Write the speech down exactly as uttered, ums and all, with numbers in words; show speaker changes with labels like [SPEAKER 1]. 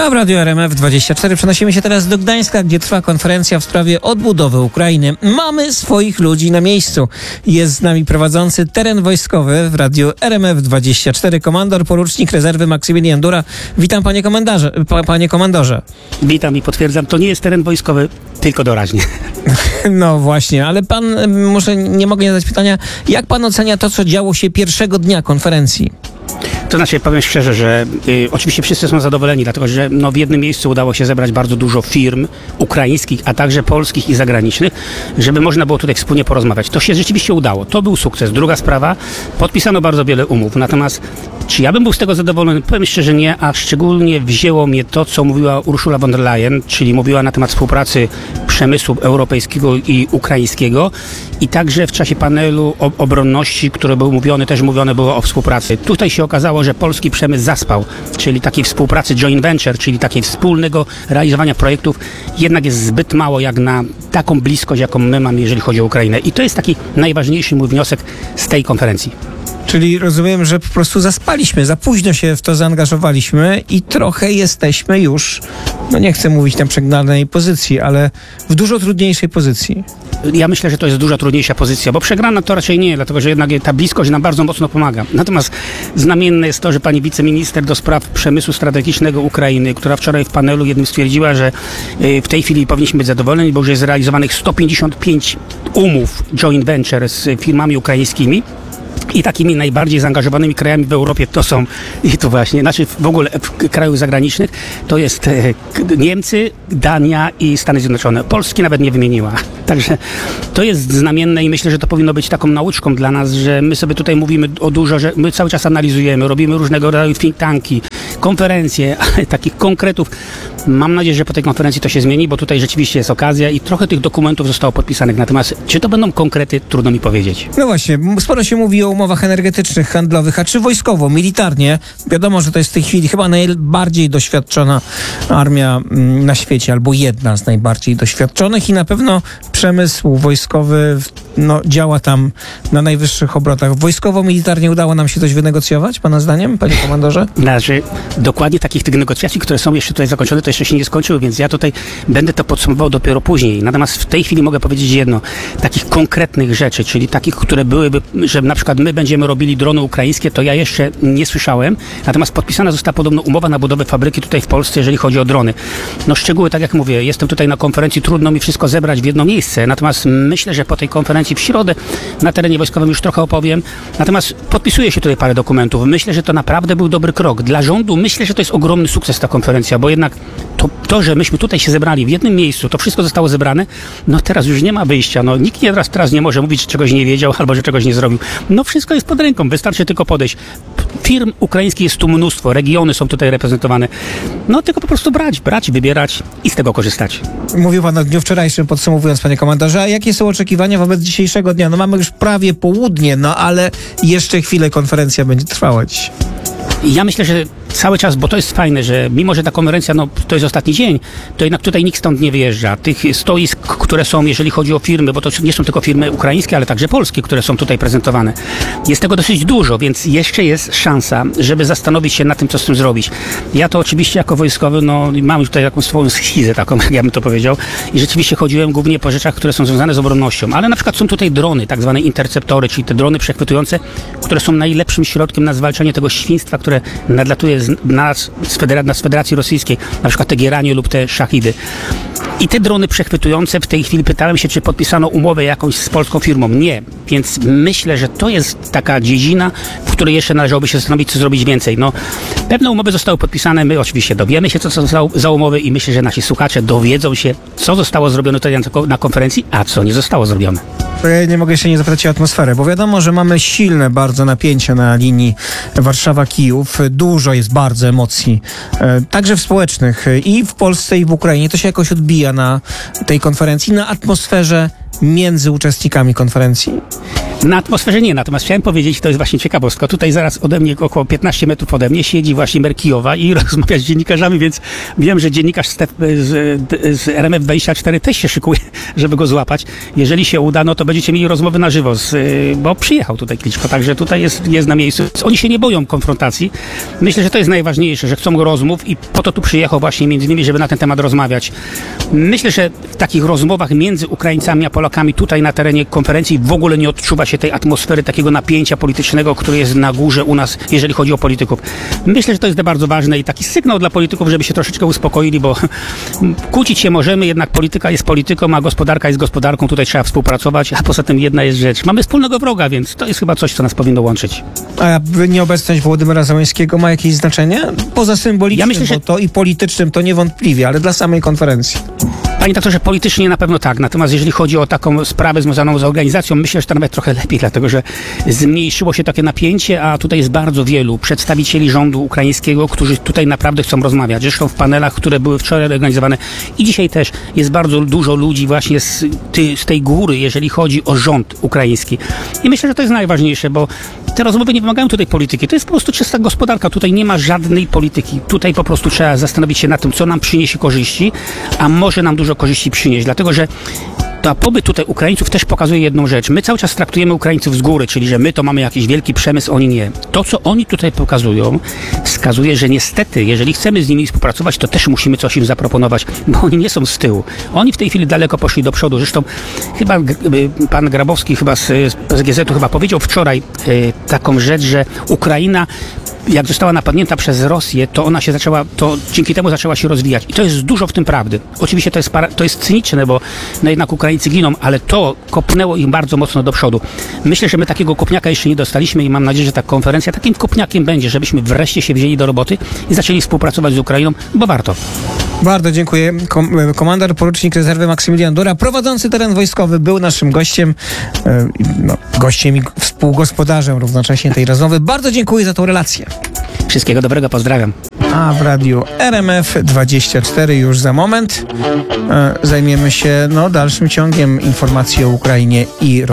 [SPEAKER 1] A w Radiu R M F dwadzieścia cztery przenosimy się teraz do Gdańska, gdzie trwa konferencja w sprawie odbudowy Ukrainy. Mamy swoich ludzi na miejscu. Jest z nami prowadzący teren wojskowy w Radiu R M F dwadzieścia cztery, komandor porucznik rezerwy Maksymilian Dura. Witam, panie komendarze, pa, panie komandorze.
[SPEAKER 2] Witam i potwierdzam, to nie jest teren wojskowy, tylko doraźnie.
[SPEAKER 1] No właśnie, ale pan, może nie mogę nie zadać pytania, jak pan ocenia to, co działo się pierwszego dnia konferencji?
[SPEAKER 2] To znaczy, powiem szczerze, że y, oczywiście wszyscy są zadowoleni, dlatego że no, w jednym miejscu udało się zebrać bardzo dużo firm ukraińskich, a także polskich i zagranicznych, żeby można było tutaj wspólnie porozmawiać. To się rzeczywiście udało. To był sukces. Druga sprawa, podpisano bardzo wiele umów. Natomiast czy ja bym był z tego zadowolony? Powiem szczerze nie, a szczególnie wzięło mnie to, co mówiła Ursula von der Leyen, czyli mówiła na temat współpracy przemysłu europejskiego i ukraińskiego i także w czasie panelu o obronności, które był mówione, też mówione było o współpracy. Tutaj się okazało, że polski przemysł zaspał, czyli takiej współpracy joint venture, czyli takiej wspólnego realizowania projektów jednak jest zbyt mało jak na taką bliskość, jaką my mamy, jeżeli chodzi o Ukrainę. I to jest taki najważniejszy mój wniosek z tej konferencji.
[SPEAKER 1] Czyli rozumiem, że po prostu zaspaliśmy, za późno się w to zaangażowaliśmy i trochę jesteśmy już, no nie chcę mówić na przegranej pozycji, ale w dużo trudniejszej pozycji.
[SPEAKER 2] Ja myślę, że to jest dużo trudniejsza pozycja, bo przegrana to raczej nie, dlatego że jednak ta bliskość nam bardzo mocno pomaga. Natomiast znamienne jest to, że pani wiceminister do spraw przemysłu strategicznego Ukrainy, która wczoraj w panelu jednym stwierdziła, że w tej chwili powinniśmy być zadowoleni, bo już jest zrealizowanych sto pięćdziesiąt pięć umów joint venture z firmami ukraińskimi. I takimi najbardziej zaangażowanymi krajami w Europie to są, i tu właśnie, znaczy w ogóle w krajach zagranicznych, to jest e, Niemcy, Dania i Stany Zjednoczone. Polski nawet nie wymieniła. Także to jest znamienne i myślę, że to powinno być taką nauczką dla nas, że my sobie tutaj mówimy o dużo, że my cały czas analizujemy, robimy różnego rodzaju think tanki, konferencje, ale takich konkretów. Mam nadzieję, że po tej konferencji to się zmieni, bo tutaj rzeczywiście jest okazja i trochę tych dokumentów zostało podpisanych. Natomiast czy to będą konkrety, trudno mi powiedzieć.
[SPEAKER 1] No właśnie, sporo się mówi o umowach energetycznych, handlowych, a czy wojskowo, militarnie? Wiadomo, że to jest w tej chwili chyba najbardziej doświadczona armia na świecie, albo jedna z najbardziej doświadczonych i na pewno przemysł wojskowy no, działa tam na najwyższych obrotach. Wojskowo-militarnie udało nam się coś wynegocjować, pana zdaniem, panie komandorze?
[SPEAKER 2] Znaczy, dokładnie takich tych negocjacji, które są jeszcze tutaj zakończone, to jeszcze się nie skończyły, więc ja tutaj będę to podsumował dopiero później. Natomiast w tej chwili mogę powiedzieć jedno, takich konkretnych rzeczy, czyli takich, które byłyby, że na przykład my będziemy robili drony ukraińskie, to ja jeszcze nie słyszałem. Natomiast podpisana została podobno umowa na budowę fabryki tutaj w Polsce, jeżeli chodzi o drony. No szczegóły, tak jak mówię, jestem tutaj na konferencji, trudno mi wszystko zebrać w jedno miejsce. Natomiast myślę, że po tej konferencji w środę na terenie wojskowym już trochę opowiem. Natomiast podpisuje się tutaj parę dokumentów. Myślę, że to naprawdę był dobry krok. Dla rządu myślę, że to jest ogromny sukces ta konferencja, bo jednak to, to, że myśmy tutaj się zebrali w jednym miejscu, to wszystko zostało zebrane, no teraz już nie ma wyjścia. No nikt nie, teraz, teraz nie może mówić, że czegoś nie wiedział albo że czegoś nie zrobił. No wszystko jest pod ręką, wystarczy tylko podejść. Firm ukraińskich jest tu mnóstwo, regiony są tutaj reprezentowane. No tylko po prostu brać, brać, wybierać i z tego korzystać.
[SPEAKER 1] Mówił pan o dniu wczorajszym, podsumowując, panie komandorze, a jakie są oczekiwania wobec dzisiejszego dnia? No mamy już prawie południe, no ale jeszcze chwilę konferencja będzie trwała dziś.
[SPEAKER 2] Ja myślę, że cały czas, bo to jest fajne, że mimo, że ta konferencja, no to jest ostatni dzień, to jednak tutaj nikt stąd nie wyjeżdża. Tych stoisk, które są, jeżeli chodzi o firmy, bo to nie są tylko firmy ukraińskie, ale także polskie, które są tutaj prezentowane. Jest tego dosyć dużo, więc jeszcze jest szansa, żeby zastanowić się nad tym, co z tym zrobić. Ja to oczywiście jako wojskowy, no mam tutaj jakąś swoją schizę taką, jak ja bym to powiedział, i rzeczywiście chodziłem głównie po rzeczach, które są związane z obronnością, ale na przykład są tutaj drony, tak zwane interceptory, czyli te drony przechwytujące, które są najlepszym środkiem na zwalczanie tego świństwa, które nadlatuje z nas, z, Federa- z Federacji Rosyjskiej, na przykład te Gieranie lub te Szahidy. I te drony przechwytujące, w tej chwili pytałem się, czy podpisano umowę jakąś z polską firmą. Nie. Więc myślę, że to jest taka dziedzina, w której jeszcze należałoby się zastanowić, co zrobić więcej. No, pewne umowy zostały podpisane, my oczywiście dowiemy się, co są za, za umowy i myślę, że nasi słuchacze dowiedzą się, co zostało zrobione tutaj na, na konferencji, a co nie zostało zrobione.
[SPEAKER 1] Ja nie mogę jeszcze nie zapytać o atmosferę, bo wiadomo, że mamy silne bardzo napięcia na linii Warszawa-Kijów. Dużo jest bardzo emocji, e, także w społecznych i w Polsce, i w Ukrainie. To się jakoś odbija na tej konferencji, na atmosferze między uczestnikami konferencji.
[SPEAKER 2] Na atmosferze nie, natomiast chciałem powiedzieć, to jest właśnie ciekawostka, tutaj zaraz ode mnie, około piętnaście metrów ode mnie siedzi właśnie Merkijowa i rozmawia z dziennikarzami, więc wiem, że dziennikarz z, z, z R M F dwadzieścia cztery też się szykuje, żeby go złapać. Jeżeli się uda, no to będziecie mieli rozmowy na żywo, z, bo przyjechał tutaj Kliczko, także tutaj jest, jest na miejscu. Oni się nie boją konfrontacji. Myślę, że to jest najważniejsze, że chcą rozmów i po to tu przyjechał właśnie między innymi, żeby na ten temat rozmawiać. Myślę, że w takich rozmowach między Ukraińcami a Polakami tutaj na terenie konferencji w ogóle nie odczuwa się tej atmosfery takiego napięcia politycznego, które jest na górze u nas, jeżeli chodzi o polityków. Myślę, że to jest bardzo ważne i taki sygnał dla polityków, żeby się troszeczkę uspokoili, bo kłócić się możemy, jednak polityka jest polityką, a gospodarka jest gospodarką, tutaj trzeba współpracować, a poza tym jedna jest rzecz. Mamy wspólnego wroga, więc to jest chyba coś, co nas powinno łączyć.
[SPEAKER 1] A nieobecność Wołodymyra Zełenskiego ma jakieś znaczenie? Poza symbolicznym,
[SPEAKER 2] Ja myślę, że...
[SPEAKER 1] bo to i politycznym to niewątpliwie, ale dla samej konferencji.
[SPEAKER 2] Panie doktorze, politycznie na pewno tak, natomiast jeżeli chodzi o taką sprawę związaną z organizacją, myślę, że to nawet trochę lepiej, dlatego że zmniejszyło się takie napięcie, a tutaj jest bardzo wielu przedstawicieli rządu ukraińskiego, którzy tutaj naprawdę chcą rozmawiać. Zresztą w panelach, które były wczoraj organizowane i dzisiaj też jest bardzo dużo ludzi właśnie z, ty, z tej góry, jeżeli chodzi o rząd ukraiński. I myślę, że to jest najważniejsze, bo te rozmowy nie wymagają tutaj polityki. To jest po prostu czysta gospodarka. Tutaj nie ma żadnej polityki. Tutaj po prostu trzeba zastanowić się nad tym, co nam przyniesie korzyści, a może nam dużo korzyści przynieść. Dlatego, że ta pobyt tutaj Ukraińców też pokazuje jedną rzecz. My cały czas traktujemy Ukraińców z góry, czyli że my to mamy jakiś wielki przemysł, oni nie. To, co oni tutaj pokazują, wskazuje, że niestety, jeżeli chcemy z nimi współpracować, to też musimy coś im zaproponować, bo oni nie są z tyłu. Oni w tej chwili daleko poszli do przodu. Zresztą chyba pan Grabowski chyba z, z P S G Z-u chyba powiedział wczoraj y, taką rzecz, że Ukraina, jak została napadnięta przez Rosję, to ona się zaczęła, to dzięki temu zaczęła się rozwijać. I to jest dużo w tym prawdy. Oczywiście to jest, para, to jest cyniczne, bo no jednak Ukraińcy giną, ale to kopnęło ich bardzo mocno do przodu. Myślę, że my takiego kopniaka jeszcze nie dostaliśmy i mam nadzieję, że ta konferencja takim kopniakiem będzie, żebyśmy wreszcie się wzięli do roboty i zaczęli współpracować z Ukrainą, bo warto.
[SPEAKER 1] Bardzo dziękuję. Kom komandor porucznik rezerwy Maksymilian Dura, prowadzący teren wojskowy, był naszym gościem, e, no, gościem i współgospodarzem równocześnie tej rozmowy. Bardzo dziękuję za tą relację.
[SPEAKER 2] Wszystkiego dobrego, pozdrawiam.
[SPEAKER 1] A w radiu R M F dwadzieścia cztery już za moment e, zajmiemy się no, dalszym ciągiem informacji o Ukrainie i